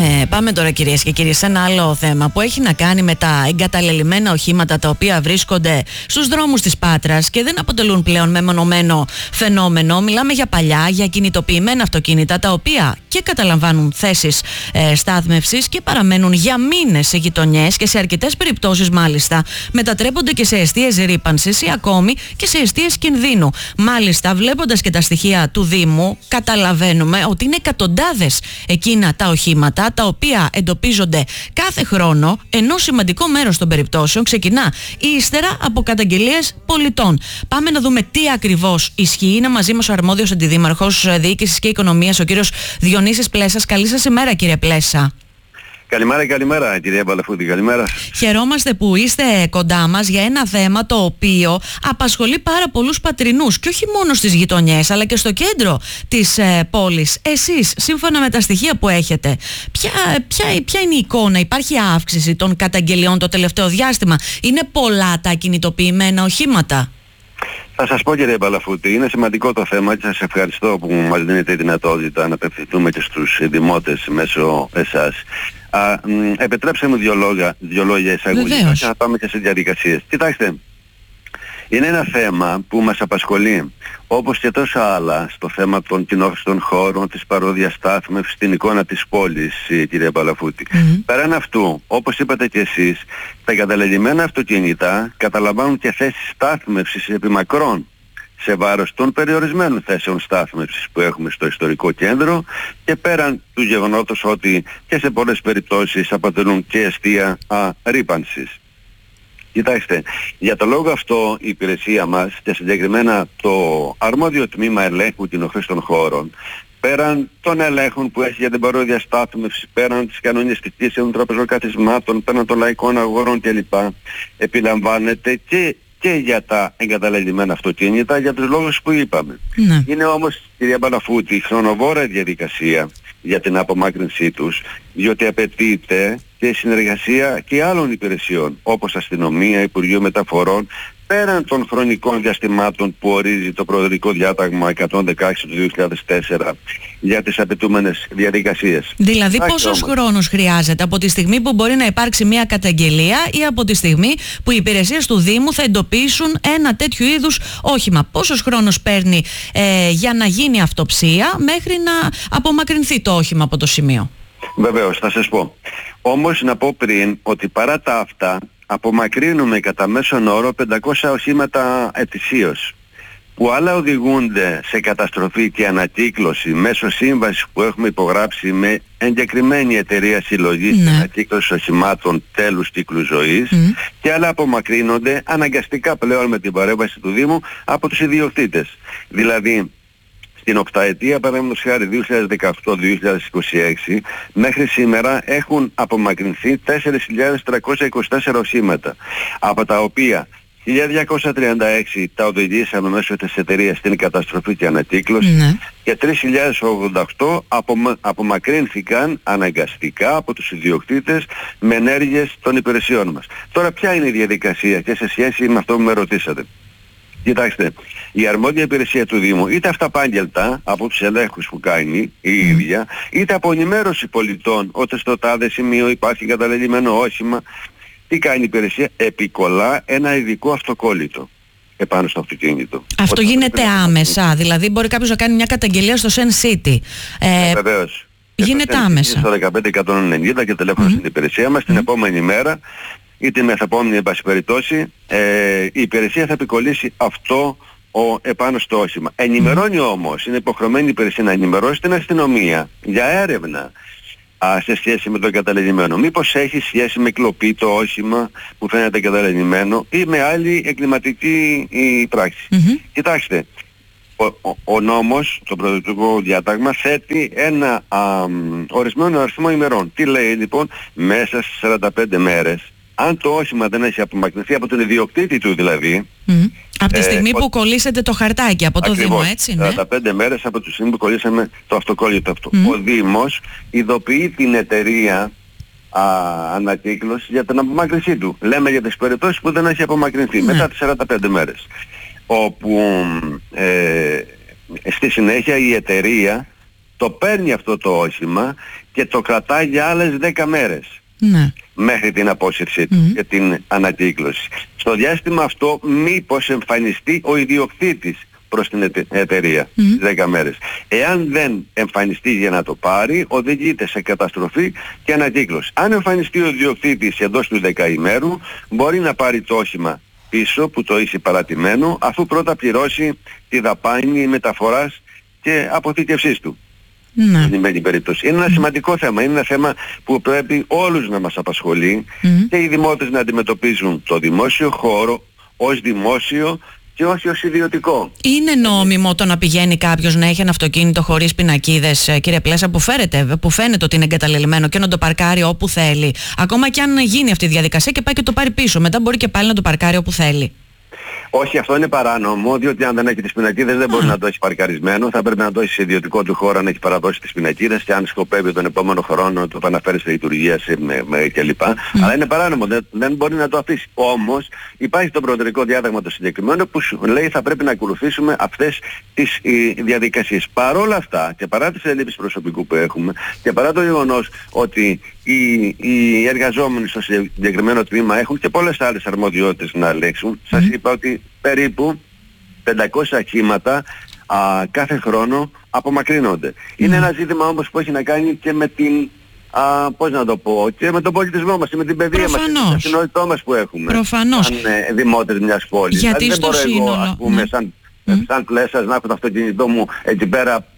Πάμε τώρα, κυρίες και κύριοι, σε ένα άλλο θέμα που έχει να κάνει με τα εγκαταλελειμμένα οχήματα τα οποία βρίσκονται στους δρόμους της Πάτρας και δεν αποτελούν πλέον μεμονωμένο φαινόμενο. Μιλάμε για παλιά, για κινητοποιημένα αυτοκίνητα τα οποία και καταλαμβάνουν θέσεις στάθμευσης και παραμένουν για μήνες σε γειτονιές και σε αρκετές περιπτώσεις μάλιστα μετατρέπονται και σε εστίες ρύπανσης ή ακόμη και σε εστίες κινδύνου. Μάλιστα, βλέποντας και τα στοιχεία του Δήμου, καταλαβαίνουμε ότι είναι εκατοντάδες εκείνα τα οχήματα τα οποία εντοπίζονται κάθε χρόνο, ενώ σημαντικό μέρος των περιπτώσεων ξεκινά ύστερα από καταγγελίες πολιτών. Πάμε να δούμε τι ακριβώς ισχύει. Είναι μαζί μας ο αρμόδιος αντιδήμαρχος Διοίκησης και Οικονομίας, ο κύριος Διονύσης Πλέσας. Καλή σας ημέρα, κύριε Πλέσα. Καλημέρα κυρία Παλαφούτη, καλημέρα. Χαιρόμαστε που είστε κοντά μας για ένα θέμα το οποίο απασχολεί πάρα πολλούς πατρινούς και όχι μόνο στις γειτονιές αλλά και στο κέντρο της πόλης. Εσείς, σύμφωνα με τα στοιχεία που έχετε, ποια είναι η εικόνα? Υπάρχει αύξηση των καταγγελιών το τελευταίο διάστημα? Είναι πολλά τα κινητοποιημένα οχήματα? Θα σας πω, κύριε Παλαφούτη, είναι σημαντικό το θέμα και σας ευχαριστώ που μας δίνετε τη δυνατότητα να απευθυνθούμε και στους δημότες μέσω εσάς. Επιτρέψτε μου δύο λόγια εισαγωγικά και θα πάμε και σε διαδικασίες. Κοιτάξτε, είναι ένα θέμα που μας απασχολεί όπως και τόσα άλλα στο θέμα των κοινόχρηστων χώρων, της παρόδιας στάθμευσης, στην εικόνα της πόλης, κύριε Παλαφούτη. Πέραν αυτού, όπως είπατε και εσείς, τα εγκαταλελειμμένα αυτοκίνητα καταλαμβάνουν και θέσεις στάθμευσης επιμακρών σε βάρος των περιορισμένων θέσεων στάθμευσης που έχουμε στο ιστορικό κέντρο και πέραν του γεγονότος ότι και σε πολλές περιπτώσεις αποτελούν και εστία ρύπανσης. Κοιτάξτε, για το λόγο αυτό η υπηρεσία μας και συγκεκριμένα το αρμόδιο τμήμα ελέγχου κοινόχρηστων χώρων, πέραν των ελέγχων που έχει για την παρόδια στάθμευση, πέραν της κανονιστικής των τραπεζών καθισμάτων, πέραν των λαϊκών αγορών κλπ, επιλαμβάνεται και για τα εγκαταλελειμμένα αυτοκίνητα για τους λόγους που είπαμε. Ναι. Είναι όμως, κυρία Παλαφούτη, χρονοβόρα η διαδικασία για την απομάκρυνσή τους, διότι απαιτείται και συνεργασία και άλλων υπηρεσιών όπως αστυνομία, Υπουργείο Μεταφορών, πέραν των χρονικών διαστημάτων που ορίζει το Προεδρικό Διάταγμα 116 του 2004 για τις απαιτούμενες διαδικασίες. Δηλαδή πόσος χρόνος χρειάζεται από τη στιγμή που μπορεί να υπάρξει μια καταγγελία ή από τη στιγμή που οι υπηρεσίες του Δήμου θα εντοπίσουν ένα τέτοιου είδους όχημα? Πόσος χρόνος παίρνει για να γίνει αυτοψία μέχρι να απομακρυνθεί το όχημα από το σημείο? Βεβαίως, θα σας πω. Όμως να πω πριν ότι παρά τα αυτά απομακρύνουμε κατά μέσον όρο 500 οχήματα ετησίως, που άλλα οδηγούνται σε καταστροφή και ανακύκλωση μέσω σύμβασης που έχουμε υπογράψει με εγκεκριμένη εταιρεία συλλογής και ανακύκλωσης οχημάτων τέλους κύκλου ζωής και άλλα απομακρύνονται αναγκαστικά πλέον με την παρέμβαση του Δήμου από τους ιδιοκτήτες. Δηλαδή, στην οκταετία, παραδείγματος χάρη 2018-2026, μέχρι σήμερα έχουν απομακρυνθεί 4.324 οχήματα, από τα οποία 1.236 τα οδηγήσαμε μέσω της εταιρείας στην καταστροφή και ανακύκλωση και 3.088 απομακρύνθηκαν αναγκαστικά από τους ιδιοκτήτες με ενέργειες των υπηρεσιών μας. Τώρα ποια είναι η διαδικασία και σε σχέση με αυτό που με ρωτήσατε? Κοιτάξτε, η αρμόδια υπηρεσία του Δήμου, είτε αυταπάγγελτα από τους ελέγχους που κάνει η ίδια, είτε από ενημέρωση πολιτών ότι στο τάδε σημείο υπάρχει εγκαταλελειμμένο όχημα, τι κάνει η υπηρεσία? Επικολλά ένα ειδικό αυτοκόλλητο επάνω στο αυτοκίνητο. Αυτό γίνεται άμεσα? Δηλαδή μπορεί κάποιος να κάνει μια καταγγελία στο Sen City? Βεβαίως. Γίνεται άμεσα. Στο 15190 και τηλέφωνο στην υπηρεσία μας την επόμενη μέρα ή την μεθεπόμενη εν πάση περιπτώσει, η υπηρεσία θα επικολλήσει αυτό επάνω στο όχημα. Ενημερώνει όμως, είναι υποχρεωμένη η υπηρεσία να ενημερώσει την αστυνομία για έρευνα σε σχέση με το εγκαταλελειμμένο. Μήπως έχει σχέση με κλοπή το όχημα που φαίνεται εγκαταλελειμμένο ή με άλλη εγκληματική πράξη. Κοιτάξτε, ο νόμος, το Προεδρικό Διάταγμα, θέτει ένα ορισμένο αριθμό ημερών. Τι λέει λοιπόν? Μέσα στις 45 μέρες, αν το όχημα δεν έχει απομακρυνθεί από τον ιδιοκτήτη του δηλαδή, από τη στιγμή που κολλήσετε το χαρτάκι από το Δήμο, έτσι? 45 μέρες από τη στιγμή που κολλήσαμε το αυτοκόλλητο αυτό. Ο Δήμος ειδοποιεί την εταιρεία ανακύκλωση για την απομάκρυνσή του. Λέμε για τις περιπτώσεις που δεν έχει απομακρυνθεί μετά τις 45 μέρες. Όπου στη συνέχεια η εταιρεία το παίρνει αυτό το όχημα και το κρατάει για άλλες 10 μέρες. Ναι. Μέχρι την απόσυρσή του και την ανακύκλωση. Στο διάστημα αυτό μήπως εμφανιστεί ο ιδιοκτήτης προς την εταιρεία 10 μέρες. Εάν δεν εμφανιστεί για να το πάρει, οδηγείται σε καταστροφή και ανακύκλωση. Αν εμφανιστεί ο ιδιοκτήτης εντός του 10ημέρου, μπορεί να πάρει το όχημα πίσω που το είχε παρατημένο, αφού πρώτα πληρώσει τη δαπάνη μεταφοράς και αποθήκευσής του. Στην περίπτωση. Είναι ένα σημαντικό θέμα. Είναι ένα θέμα που πρέπει όλους να μας απασχολεί και οι δημότες να αντιμετωπίζουν το δημόσιο χώρο ως δημόσιο και όχι ως ιδιωτικό. Είναι νόμιμο το να πηγαίνει κάποιος να έχει ένα αυτοκίνητο χωρίς πινακίδες, κύριε Πλέσσα, που φαίνεται ότι είναι εγκαταλελειμμένο και να το παρκάρει όπου θέλει? Ακόμα και αν γίνει αυτή η διαδικασία και πάει και το πάρει πίσω, μετά μπορεί και πάλι να το παρκάρει όπου θέλει. Όχι, αυτό είναι παράνομο, διότι αν δεν έχει τις πινακίδες δεν μπορεί να το έχει παρκαρισμένο. Θα πρέπει να το έχει σε ιδιωτικό του χώρο, αν έχει παραδώσει τις πινακίδες και αν σκοπεύει τον επόμενο χρόνο να το επαναφέρει σε λειτουργία κλπ. Αλλά είναι παράνομο, δεν μπορεί να το αφήσει. Όμως υπάρχει το προεδρικό διάταγμα το συγκεκριμένο που σου λέει θα πρέπει να ακολουθήσουμε αυτές τις διαδικασίες. Παρόλα αυτά και παρά τις ελλείψεις προσωπικού που έχουμε και παρά το γεγονός ότι οι εργαζόμενοι στο συγκεκριμένο τμήμα έχουν και πολλές άλλες αρμοδιότητες να ελέγξουν, σας είπα ότι περίπου 500 οχήματα κάθε χρόνο απομακρύνονται. Είναι ένα ζήτημα όμως που έχει να κάνει και με την, πώς να το πω, και με τον πολιτισμό μας και με την παιδεία μας και με την συνολικό μας που έχουμε. Προφανώς. Σαν δημότες μιας πόλης. Γιατί δεν μπορώ σύνολο, εγώ, ας πούμε, σαν Πλέσσας να έχω το αυτοκίνητό μου εκεί πέρα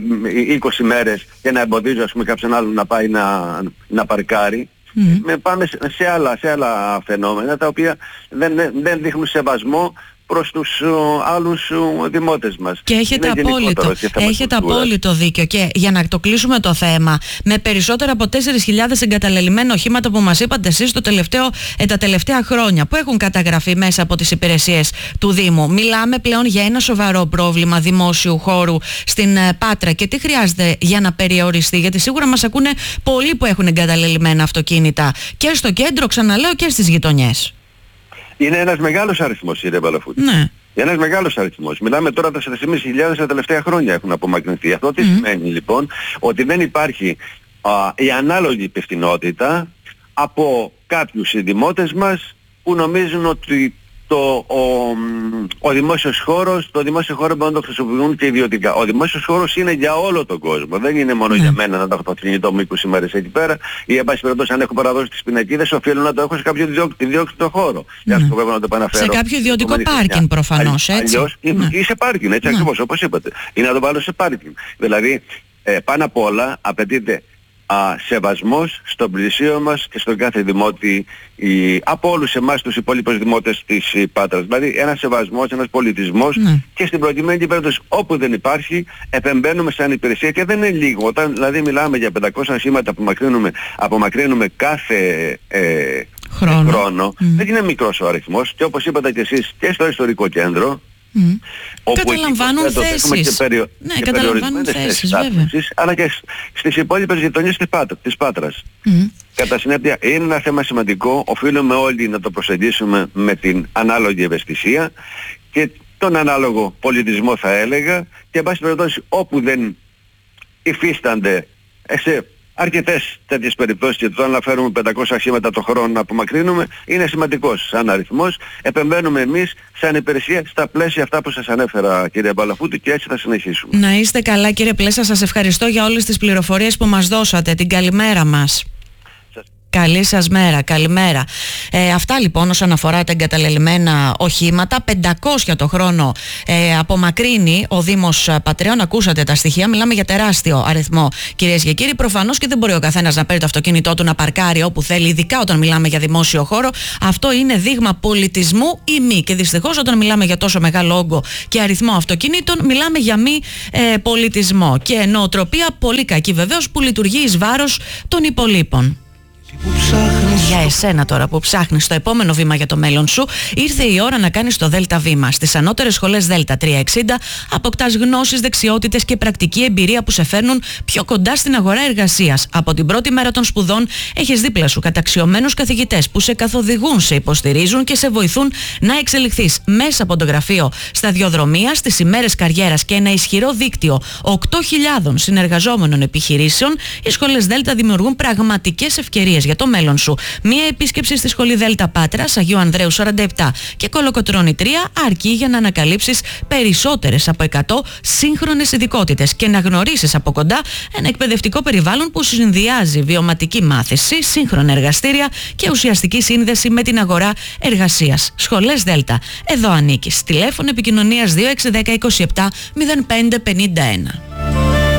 20 μέρες και να εμποδίζω, ας πούμε, κάποιον άλλον να πάει να παρκάρει. Πάμε σε άλλα φαινόμενα τα οποία δεν δείχνουν σεβασμό προς τους άλλους δημότες μας. Και έχετε απόλυτο δίκιο. Και για να το κλείσουμε το θέμα, με περισσότερα από 4.000 εγκαταλελειμμένα οχήματα που μας είπατε εσείς τα τελευταία χρόνια, που έχουν καταγραφεί μέσα από τις υπηρεσίες του Δήμου, μιλάμε πλέον για ένα σοβαρό πρόβλημα δημόσιου χώρου στην Πάτρα. Και τι χρειάζεται για να περιοριστεί? Γιατί σίγουρα μας ακούνε πολλοί που έχουν εγκαταλελειμμένα αυτοκίνητα και στο κέντρο, ξαναλέω, και στις γειτονιές. Είναι ένας μεγάλος αριθμός, κύριε Μπαλαφούτη. Ναι. Ένας μεγάλος αριθμός. Μιλάμε τώρα τα 4.500 τα τελευταία χρόνια έχουν απομακρυνθεί. Αυτό τι σημαίνει λοιπόν? Ότι δεν υπάρχει η ανάλογη υπευθυνότητα από κάποιους δημότες μας που νομίζουν ότι ο δημόσιο χώρο μπορούν να το χρησιμοποιούν και ιδιωτικά. Ο δημόσιος χώρος είναι για όλο τον κόσμο. Δεν είναι μόνο για μένα να το έχω το αυτοκίνητό μου 20 μέρες εκεί πέρα, ή εν πάση περιπτώσει αν έχω παραδώσει τις πινακίδες οφείλω να το έχω σε κάποιο ιδιόκτητο χώρο. Για να σκοπεύω να το επαναφέρω. Σε κάποιο ιδιωτικό πάρκινγκ προφανώς, έτσι. Αλλιώς ή σε πάρκινγκ, έτσι ακριβώς όπως είπατε. Ή να το βάλω σε πάρκινγκ. Δηλαδή πάνω απ' όλα απαιτείται σεβασμός στον πλησίο μας και στον κάθε δημότη από όλους εμάς τους υπόλοιπους δημότες της Πάτρας. Δηλαδή ένας σεβασμός, ένας πολιτισμός και στην προκειμένη περίπτωση όπου δεν υπάρχει επεμβαίνουμε σαν υπηρεσία και δεν είναι λίγο. Όταν δηλαδή μιλάμε για 500 σήματα που απομακρύνουμε κάθε χρόνο, δεν είναι μικρός ο αριθμός και όπως είπατε και εσείς και στο ιστορικό κέντρο, καταλαμβάνουν θέσεις. Καταλαμβάνουν θέσεις, βέβαια. Αλλά και στις υπόλοιπες γειτονιές της Πάτρας. Κατά συνέπεια είναι ένα θέμα σημαντικό, οφείλουμε όλοι να το προσεγγίσουμε με την ανάλογη ευαισθησία και τον ανάλογο πολιτισμό θα έλεγα, και εν πάση περιπτώσει όπου δεν υφίστανται σε αρκετές τέτοιες περιπτώσεις, και το αναφέρουμε 500 οχήματα το χρόνο να απομακρύνουμε, είναι σημαντικός σαν αριθμός. Επεμβαίνουμε εμείς σαν υπηρεσία στα πλαίσια αυτά που σας ανέφερα, κύριε Μπαλαφούτη, και έτσι θα συνεχίσουμε. Να είστε καλά, κύριε Πλέσσα, σας ευχαριστώ για όλες τις πληροφορίες που μας δώσατε. Την καλημέρα μας. Καλή σας μέρα, καλημέρα. Αυτά λοιπόν όσον αφορά τα εγκαταλελειμμένα οχήματα. 500 το χρόνο απομακρύνει ο Δήμος Πατρέων. Ακούσατε τα στοιχεία, μιλάμε για τεράστιο αριθμό, κυρίες και κύριοι. Προφανώς και δεν μπορεί ο καθένας να παίρνει το αυτοκίνητό του να παρκάρει όπου θέλει, ειδικά όταν μιλάμε για δημόσιο χώρο. Αυτό είναι δείγμα πολιτισμού ή μη. Και δυστυχώς όταν μιλάμε για τόσο μεγάλο όγκο και αριθμό αυτοκινήτων, μιλάμε για μη πολιτισμό. Και νοοτροπία πολύ κακή βεβαίως που λειτουργεί εις βάρος των υπολείπων. Για εσένα τώρα που ψάχνεις το επόμενο βήμα για το μέλλον σου, ήρθε η ώρα να κάνεις το ΔΕΛΤΑ βήμα. Στις ανώτερες σχολές ΔΕΛΤΑ 360 αποκτάς γνώσεις, δεξιότητες και πρακτική εμπειρία που σε φέρνουν πιο κοντά στην αγορά εργασίας. Από την πρώτη μέρα των σπουδών έχεις δίπλα σου καταξιωμένους καθηγητές που σε καθοδηγούν, σε υποστηρίζουν και σε βοηθούν να εξελιχθείς. Μέσα από το γραφείο σταδιοδρομίας, στις ημέρες καριέρας και ένα ισχυρό δίκτυο 8.000 συνεργαζόμενων επιχειρήσεων, οι σχολές ΔΕΛΤΑ δημιουργούν πραγματικές ευκαιρίες για το μέλλον σου. Μία επίσκεψη στη σχολή ΔΕΛΤΑ Πάτρας, Αγίου Ανδρέου 47 και Κολοκοτρώνη 3 αρκεί για να ανακαλύψεις περισσότερες από 100 σύγχρονες ειδικότητες και να γνωρίσεις από κοντά ένα εκπαιδευτικό περιβάλλον που συνδυάζει βιωματική μάθηση, σύγχρονα εργαστήρια και ουσιαστική σύνδεση με την αγορά εργασίας. Σχολές ΔΕΛΤΑ. Εδώ ανήκεις. Τηλέφωνο επικοινωνίας 2610 27 0551.